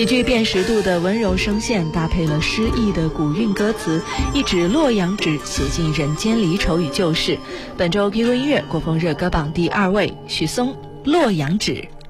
极具辨识度的温柔声线搭配了诗意的古韵歌词，一纸洛阳纸写尽人间离愁与旧事。本周 QQ 音乐国风热歌榜第2位，许嵩《洛阳纸》。